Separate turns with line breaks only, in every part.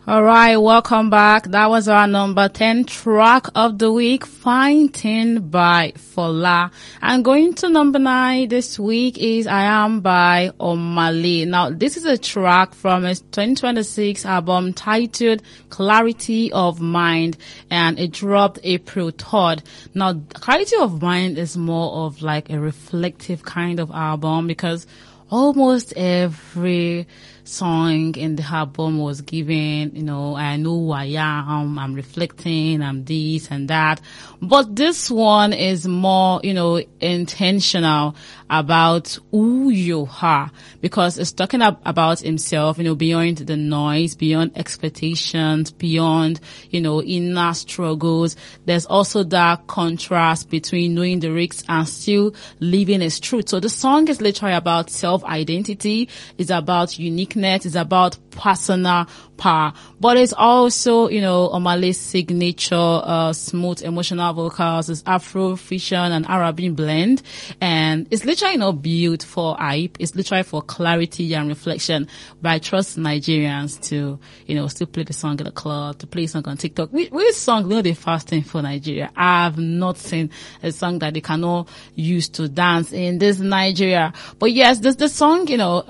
All right, welcome back. That was our number 10 track of the week, Fine Tin by Fola. And going to number 9 this week is I Am by Omale. Now, this is a track from his 2026 album titled Clarity of Mind, and it dropped April 3rd. Now, Clarity of Mind is more of like a reflective kind of album because almost every song in the album was given, I know who I am, I'm reflecting, I'm this and that. But this one is more, intentional about who you are, because it's talking about himself, beyond the noise, beyond expectations, beyond, inner struggles. There's also that contrast between knowing the risks and still living his truth. So the song is literally about self-identity. It's about uniqueness. It's about personal power. But it's also, Omale's signature, smooth emotional vocals, it's Afro-Fusion and Arabic blend. And it's literally not built for hype. It's literally for clarity and reflection. But I trust Nigerians to, still play the song in the club, to play a song on TikTok. Which song, the fast thing for Nigeria? I have not seen a song that they cannot use to dance in this Nigeria. But yes, the song,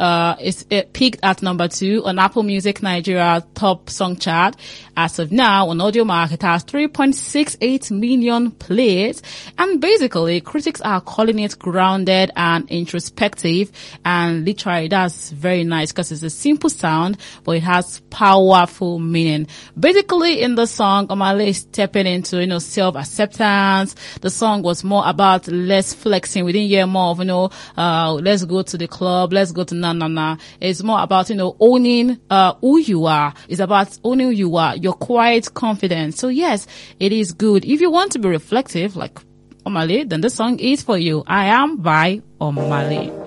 it peaked at number 2 on Apple Music Nigeria top song chart. As of now, on Audio Market, it has 3.68 million plays. And basically, critics are calling it grounded and introspective. And literally, that's very nice because it's a simple sound, but it has powerful meaning. Basically, in the song, Omale is stepping into, self-acceptance. The song was more about less flexing. We didn't hear more of, let's go to the club, let's go to na. It's more about, owning, who you are. It's about owning who you are. You're quite confident. So yes, it is good. If you want to be reflective, like Omale, then the song is for you. I Am by Omale.